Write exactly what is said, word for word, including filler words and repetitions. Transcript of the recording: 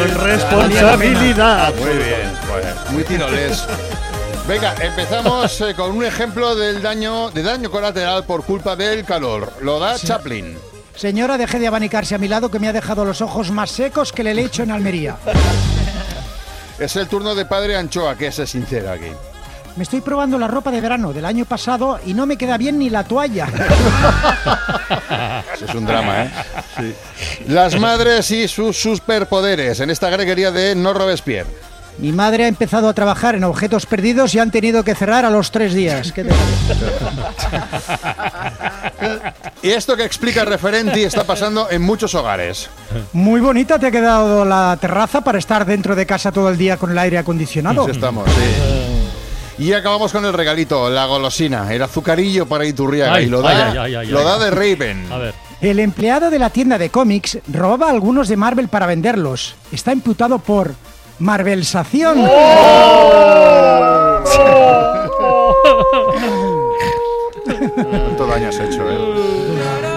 con responsabilidad. Muy bien, pues, muy tiroles. Venga, empezamos eh, con un ejemplo del daño, de daño colateral por culpa del calor. Lo da sí. Chaplin. Señora, deje de abanicarse a mi lado, que me ha dejado los ojos más secos que el helecho en Almería. Es el turno de Padre Anchoa, que es sincero aquí. Me estoy probando la ropa de verano del año pasado y no me queda bien ni la toalla. Eso es un drama, ¿eh? Sí. Las madres y sus superpoderes en esta greguería de No Robespierre. Mi madre ha empezado a trabajar en objetos perdidos y han tenido que cerrar a los tres días. ¿Qué te parece? Y esto que explica Referenti está pasando en muchos hogares. Muy bonita te ha quedado la terraza para estar dentro de casa todo el día con el aire acondicionado. Sí estamos, sí. Y acabamos con el regalito, la golosina, el azucarillo para Iturriaga. Ay, y lo da, ay, ay, ay, lo ay, da de Raven. A ver. El empleado de la tienda de cómics robaba algunos de Marvel para venderlos. Está imputado por Marvelsación. ¡Oh! ¡Oh! ¡Oh! Todo daño has hecho, ¿eh?